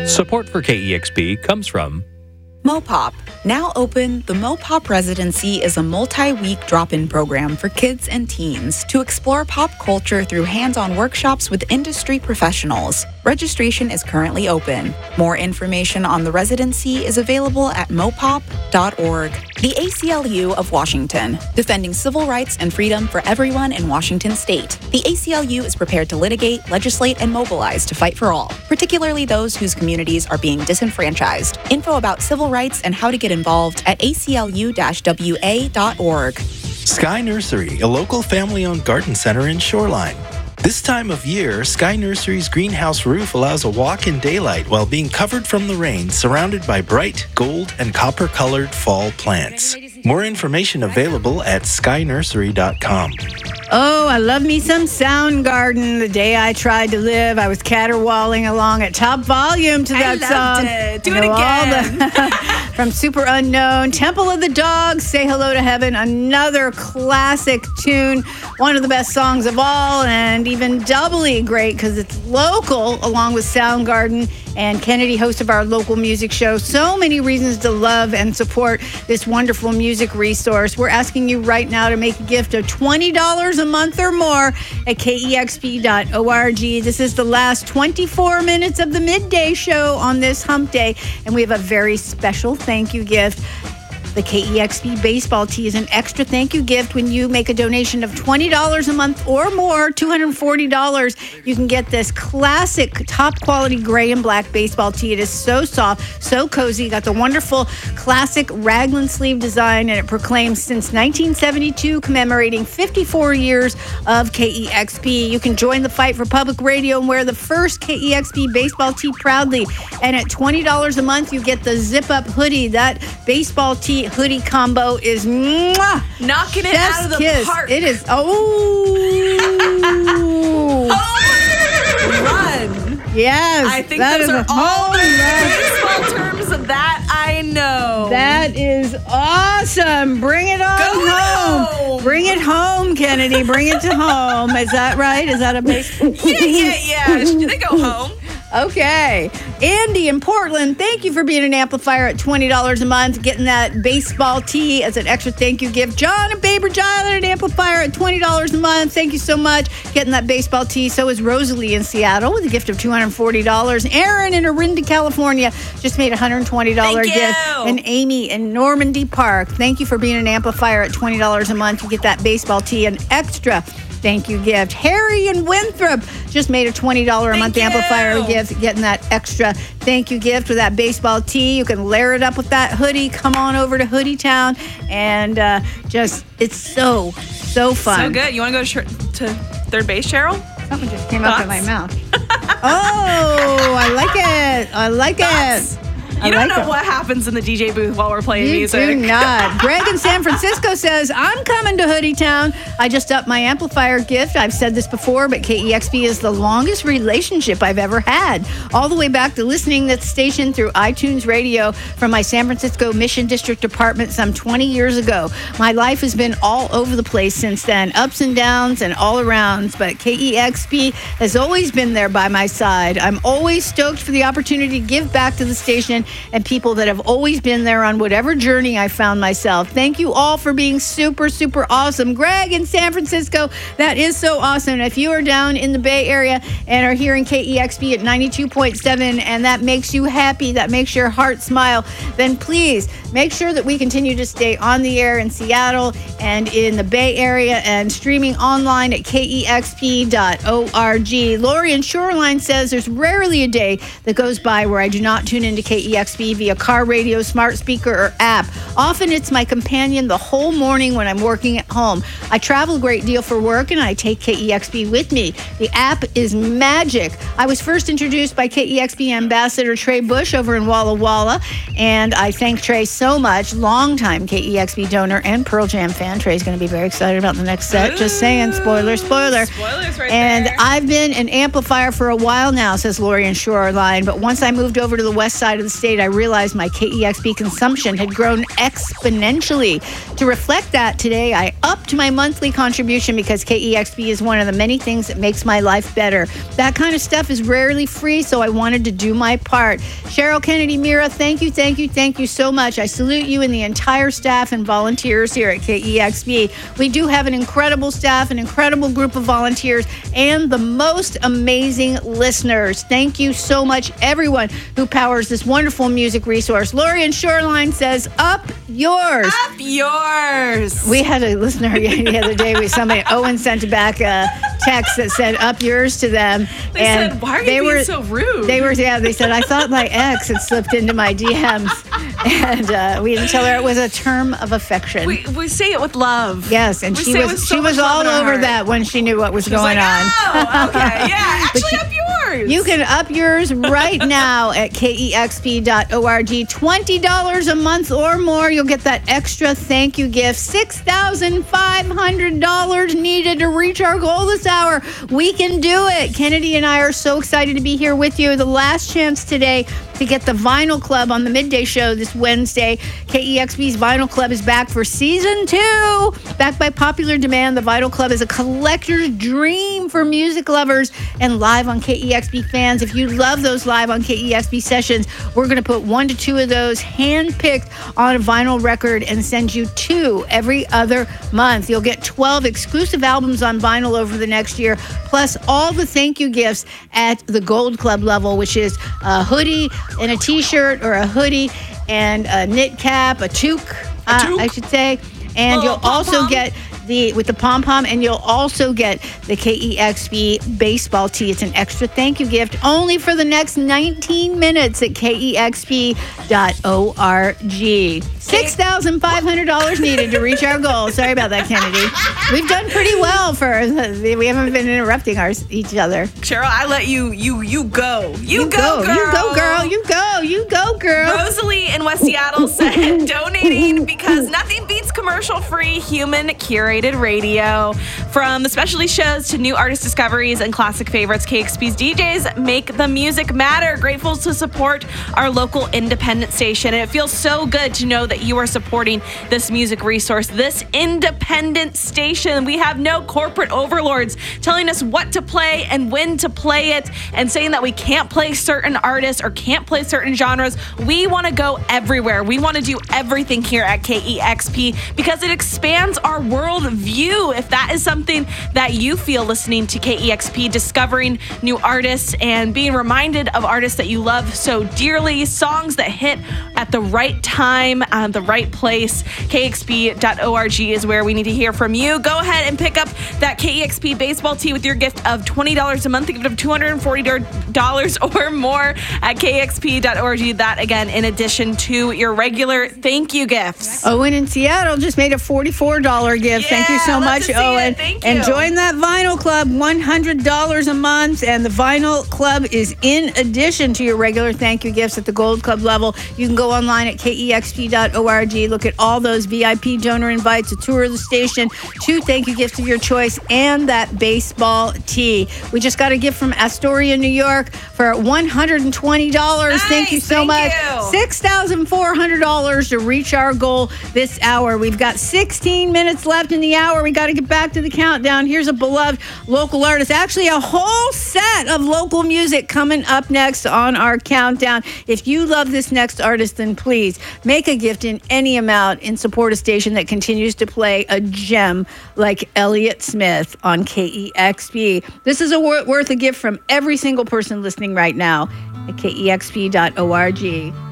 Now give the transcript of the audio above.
Support for KEXP comes from Mopop. Now open, the Mopop Residency is a multi-week drop-in program for kids and teens to explore pop culture through hands-on workshops with industry professionals. Registration is currently open. More information on the residency is available at mopop.org. The ACLU of Washington, defending civil rights and freedom for everyone in Washington state. The ACLU is prepared to litigate, legislate, and mobilize to fight for all, particularly those whose communities are being disenfranchised. Info about civil rights and how to get involved at aclu-wa.org. Sky Nursery, a local family-owned garden center in Shoreline. This time of year, Sky Nursery's greenhouse roof allows a walk in daylight while being covered from the rain, surrounded by bright gold and copper-colored fall plants. More information available at skynursery.com. Oh, I love me some Soundgarden. The day I tried to live, I was caterwauling along at top volume to that song. I loved it. Do it again. From Super Unknown, Temple of the Dogs, Say Hello to Heaven, another classic tune, one of the best songs of all, and even doubly great because it's local, along with Soundgarden and Kennedy, host of our local music show. So many reasons to love and support this wonderful music resource. We're asking you right now to make a gift of $20 a month or more at KEXP.org. This is the last 24 minutes of the midday show on this hump day, and we have a very special thank you gift. The KEXP baseball tee is an extra thank you gift when you make a donation of $20 a month or more, $240. You can get this classic, top quality gray and black baseball tee. It is so soft, so cozy. Got the wonderful classic raglan sleeve design, and it proclaims since 1972, commemorating 54 years of KEXP. You can join the fight for public radio and wear the first KEXP baseball tee proudly. And at $20 a month, you get the zip-up hoodie. That baseball tee hoodie combo is knocking it out of the park. It is. Oh, run. Yes. I think those are all the baseball terms of that I know. That is awesome. Bring it on home. Bring it home, Kennedy. Bring it to home. Is that right? Is that a baseball? Yeah. They go home. Okay. Andy in Portland, thank you for being an amplifier at $20 a month, getting that baseball tee as an extra thank you gift. John in Baber Island, an amplifier at $20 a month. Thank you so much, getting that baseball tee. So is Rosalie in Seattle with a gift of $240. Aaron in Orinda, California, just made a $120 gift. And Amy in Normandy Park, thank you for being an amplifier at $20 a month. You get that baseball tee, an extra thank you gift. Harry in Winthrop just made a $20 a month amplifier gift, getting that extra thank you gift with that baseball tee. You can layer it up with that hoodie. Come on over to Hoodie Town, and it's so fun. So good. You want to go to third base, Cheryl? Something just came up in my mouth. Oh, I like it. I like it. You don't know what happens in the DJ booth while we're playing music. You do not. Greg in San Francisco says, I'm coming to Hoodie Town. I just upped my amplifier gift. I've said this before, but KEXP is the longest relationship I've ever had. All the way back to listening to the station through iTunes Radio from my San Francisco Mission District apartment some 20 years ago. My life has been all over the place since then, ups and downs and all arounds, but KEXP has always been there by my side. I'm always stoked for the opportunity to give back to the station and people that have always been there on whatever journey I found myself. Thank you all for being super, super awesome. Greg in San Francisco, that is so awesome. If you are down in the Bay Area and are hearing KEXP at 92.7 and that makes you happy, that makes your heart smile, then please make sure that we continue to stay on the air in Seattle and in the Bay Area and streaming online at KEXP.org. Lori in Shoreline says there's rarely a day that goes by where I do not tune into KEXP via car radio, smart speaker, or app. Often it's my companion the whole morning when I'm working at home. I travel a great deal for work and I take KEXP with me. The app is magic. I was first introduced by KEXP Ambassador Trey Bush over in Walla Walla, and I thank Trey so much. Longtime KEXP donor and Pearl Jam fan. Trey's going to be very excited about the next set. Just saying, spoiler. Spoilers right and there. I've been an amplifier for a while now, says Lori in Shoreline, but once I moved over to the west side of the state, date, I realized my KEXP consumption had grown exponentially. To reflect that, today I upped my monthly contribution because KEXP is one of the many things that makes my life better. That kind of stuff is rarely free, so I wanted to do my part. Cheryl Kennedy Mira, thank you so much. I salute you and the entire staff and volunteers here at KEXP. We do have an incredible staff, an incredible group of volunteers, and the most amazing listeners. Thank you so much, everyone who powers this wonderful music resource. Lori in Shoreline says, up yours. Up yours. We had a listener the other day with somebody, Owen sent back a text that said, up yours to them. They said, why are you being so rude? They said, I thought my ex had slipped into my DMs. And we didn't tell her it was a term of affection. We say it with love. Yes, and she was all over that when she knew what was going on. Oh, okay, yeah. Actually, up yours. You can up yours right now at KEXP.org. $20 a month or more. You'll get that extra thank you gift. $6,500 needed to reach our goal this hour. We can do it. Kennedy and I are so excited to be here with you. The last chance today to get the Vinyl Club on the midday show this Wednesday. KEXP's Vinyl Club is back for season 2. Back by popular demand, the Vinyl Club is a collector's dream for music lovers and live on KEXP fans. If you love those live on KEXP sessions, we're going to put 1 to 2 of those hand-picked on a vinyl record and send you 2 every other month. You'll get 12 exclusive albums on vinyl over the next year, plus all the thank you gifts at the Gold Club level, which is a hoodie and a t-shirt or a hoodie and a knit cap, a toque, I should say. And you'll also get with the pom-pom, and you'll also get the KEXP baseball tee. It's an extra thank you gift only for the next 19 minutes at KEXP.org. $6,500 needed to reach our goal. Sorry about that, Kennedy. We've done pretty well we haven't been interrupting each other. Cheryl, I let you go. You go, girl. Rosalie in West Seattle said, donating because nothing beats commercial-free human curated radio. From the specialty shows to new artist discoveries and classic favorites, KEXP's DJs make the music matter. Grateful to support our local independent station. And it feels so good to know that you are supporting this music resource, this independent station. We have no corporate overlords telling us what to play and when to play it and saying that we can't play certain artists or can't play certain genres. We want to go everywhere. We want to do everything here at KEXP because it expands our world view. If that is something that you feel listening to KEXP, discovering new artists and being reminded of artists that you love so dearly, songs that hit at the right time, the right place, KEXP.org is where we need to hear from you. Go ahead and pick up that KEXP baseball tee with your gift of $20 a month, a gift of $240 or more at KEXP.org. That, again, in addition to your regular thank you gifts. Owen in Seattle just made a $44 gift. Thank you so much, Owen. Thank you. And join that Vinyl Club, $100 a month. And the Vinyl Club is in addition to your regular thank you gifts at the Gold Club level. You can go online at KEXP.org. Look at all those VIP donor invites, a tour of the station, 2 thank you gifts of your choice, and that baseball tee. We just got a gift from Astoria, New York for $120. Nice, thank you so much. $6,400 to reach our goal this hour. We've got 16 minutes left in the hour. We got to get back to the countdown. Here's a beloved local artist. Actually, a whole set of local music coming up next on our countdown. If you love this next artist, then please make a gift in any amount and support a station that continues to play a gem like Elliott Smith on KEXP. This is worth a gift from every single person listening right now at KEXP.org.